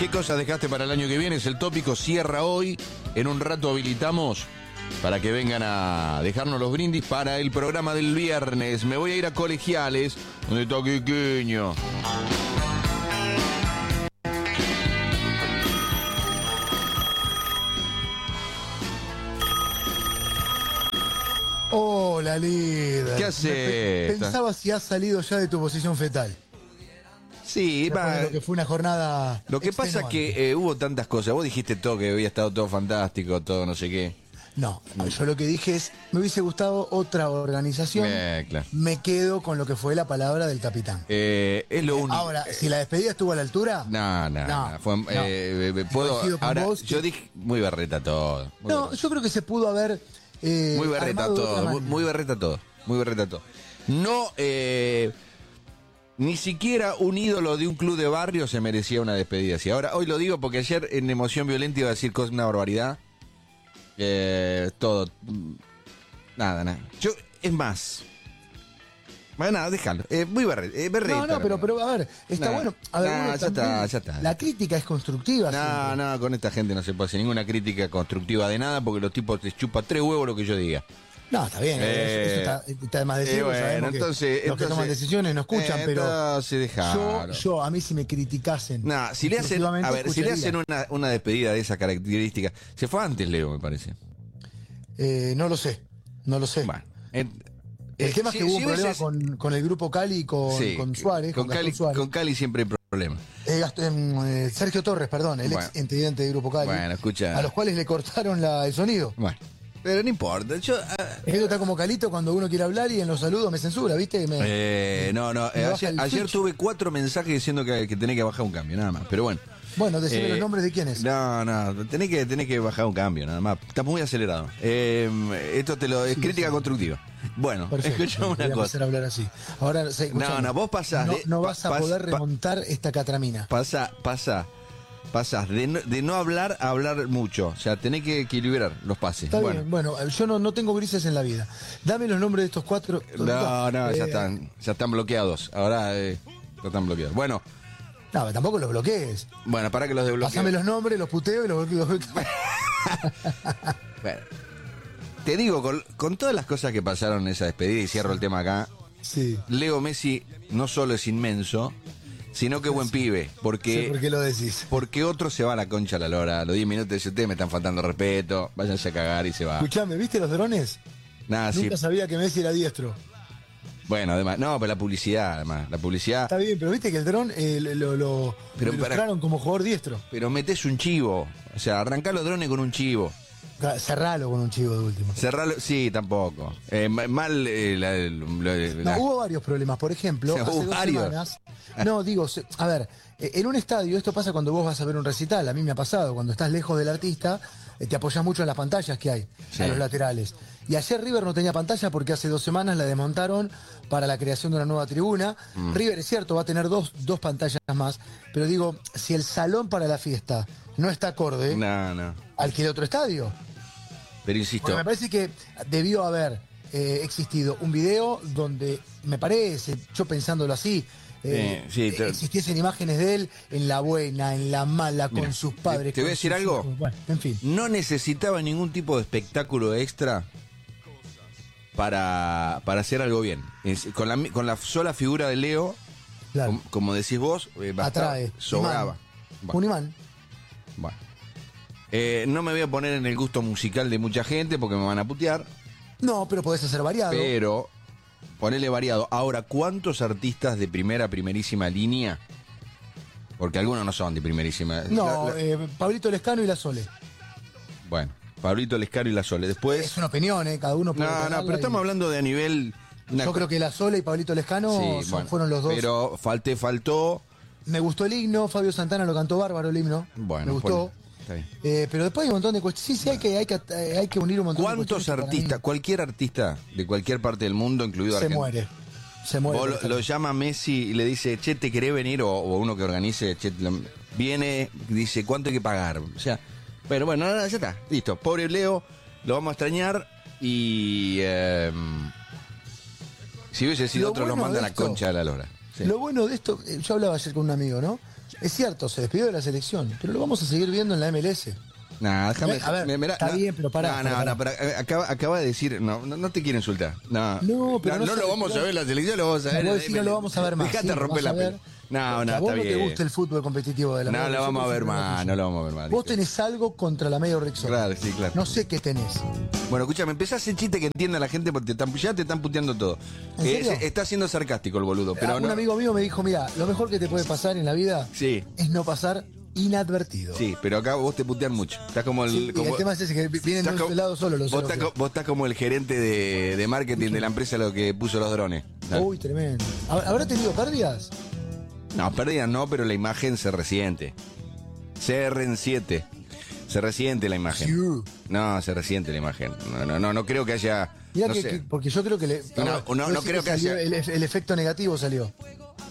¿Qué cosas dejaste para el año que viene? Es el tópico, cierra hoy. En un rato habilitamos para que vengan a dejarnos los brindis para el programa del viernes. Me voy a ir a Colegiales, donde está Quiqueño. Hola, líder. ¿Qué haces? Pensaba si has salido ya de tu posición fetal. Sí, Lo que fue una jornada. Lo que pasa es que hubo tantas cosas. Vos dijiste todo, que había estado todo fantástico, todo no sé qué. No, yo lo que dije es, me hubiese gustado otra organización. Claro. Me quedo con lo que fue la palabra del capitán. Es lo único. Ahora, si la despedida estuvo a la altura. No. Puedo. Ahora, yo dije muy berreta todo. Yo creo que se pudo haber. Muy berreta todo. Muy berreta todo. Muy berreta todo. No. Ni siquiera un ídolo de un club de barrio se merecía una despedida así. Ahora, hoy lo digo porque ayer en Emoción Violenta iba a decir una barbaridad. Todo. Nada. Es más. Bueno, nada, déjalo. Muy berreta. No, pero a ver, está bueno. A ver, ya está. La crítica es constructiva. No, con esta gente no se puede hacer ninguna crítica constructiva de nada porque los tipos te chupan 3 huevos lo que yo diga. No, está bien, eso está de más decir. Bueno, entonces, los que toman decisiones no escuchan, pero yo a mí si me criticasen. Si le hacen, si le hacen una despedida de esa característica, se fue antes Leo, me parece. No lo sé. Bueno, el tema es que hubo un problema con el grupo Cali y con Suárez. Con Cali siempre hay problemas. Sergio Torres, perdón, el ex intendente del grupo Cali. Bueno, escucha. A los cuales le cortaron el sonido. Bueno. Pero no importa. Esto está como Calito cuando uno quiere hablar y en los saludos me censura, ¿viste? Ayer tuve 4 mensajes diciendo que tenés que bajar un cambio, nada más. Pero bueno. Bueno, decime los nombres de quiénes. No, tenés que bajar un cambio, nada más. Está muy acelerado. Esto es crítica constructiva. Bueno, escuchame una cosa. A hablar así. Ahora, vos pasás. No vas a poder remontar esta catramina. Pasás de no hablar a hablar mucho. O sea, tenés que equilibrar los pases. Está bien. Bueno, yo no tengo grises en la vida. Dame los nombres de estos 4. Ya están bloqueados. Ahora están bloqueados. Bueno. No, tampoco los bloquees. Bueno, para que los desbloquee. Pásame los nombres, los puteo y los bloqueo. Bueno, te digo, con todas las cosas que pasaron en esa despedida, y cierro el tema acá. Sí. Leo Messi no solo es inmenso, sino que buen pibe. Porque, ¿por qué lo decís? Porque otro se va a la concha a la lora. A los 10 minutos dice, ustedes me están faltando respeto, váyanse a cagar y se va. Escuchame, ¿viste los drones? Nunca sabía que Messi era diestro. Bueno, además, pero la publicidad, además, la publicidad. Está bien, pero viste que el dron lo ilustraron como jugador diestro. Pero metés un chivo, o sea, arrancá los drones con un chivo. Cerralo con un chivo de último. Cerralo, sí, tampoco. Hubo varios problemas. Por ejemplo, hace 2 semanas. No, digo, a ver, en un estadio, esto pasa cuando vos vas a ver un recital. A mí me ha pasado, cuando estás lejos del artista, te apoyas mucho en las pantallas que hay, a los laterales. Y ayer River no tenía pantalla porque hace 2 semanas la desmontaron para la creación de una nueva tribuna. River, es cierto, va a tener dos pantallas más, pero digo, si el salón para la fiesta no está acorde, alquile otro estadio. Pero insisto. Porque me parece que debió haber existido un video donde, me parece, yo pensándolo así, existiesen imágenes de él en la buena, en la mala, con sus padres. Te voy a decir algo. Bueno, en fin. No necesitaba ningún tipo de espectáculo extra para hacer algo bien. Con la sola figura de Leo, claro, como decís vos, atrae, sobraba. Un imán. Bueno. No me voy a poner en el gusto musical de mucha gente porque me van a putear. No, pero podés hacer variado. Pero ponele variado. Ahora, ¿cuántos artistas de primerísima línea? Porque algunos no son de primerísima. No, Pablito Lescano y La Sole. Bueno, Pablito Lescano y La Sole. Después. Es una opinión, cada uno puede. No, pero estamos hablando de a nivel. Yo creo que La Sole y Pablito Lescano fueron los dos. Pero faltó. Me gustó el himno, Fabio Santana lo cantó bárbaro el himno. Bueno, me gustó. Está bien. Pero después hay un montón de cuestiones. Sí, hay que unir un montón de cuestiones. ¿Cuántos artistas, cualquier artista de cualquier parte del mundo, incluido Argentina? Se muere. Lo llama Messi y le dice, che, ¿te querés venir? O uno que organice, che, viene, dice, ¿cuánto hay que pagar? O sea, pero bueno, ya está, listo. Pobre Leo, lo vamos a extrañar y si hubiese sido otro, nos manda la concha a la lora. Sí. Lo bueno de esto, yo hablaba ayer con un amigo, ¿no? Es cierto, se despidió de la selección, pero lo vamos a seguir viendo en la MLS. Nah, déjame. A ver, está bien, pero pará. Acaba de decir. No te quiero insultar. No, pero no lo vamos a ver en la selección, lo vamos a ver. No lo vamos a ver más. Dejate romper la peli. No, está bien. No te gusta el fútbol competitivo de la No lo vamos a ver más, no lo vamos a ver más. Vos tenés algo contra la Major League Soccer. Claro, sí, claro. No sé qué tenés. Bueno, escúchame, empezá a hacer chiste que entienda la gente porque ya te están puteando todo. ¿En serio? Está siendo sarcástico el boludo, pero Un amigo mío me dijo, mira, lo mejor que te puede pasar en la vida es no pasar inadvertido. Sí, pero acá vos te putean mucho. Estás como el tema es ese, que vienen de un lado solo los vos estás como el gerente de marketing de la empresa lo que puso los drones. ¿Sabes? Uy, tremendo. ¿Habrá tenido pérdidas? No, pérdidas no, pero la imagen se resiente. CR7. Se resiente la imagen. Sí. No, se resiente la imagen. No creo que haya. Mirá no porque yo creo que no creo que haya. el efecto negativo salió.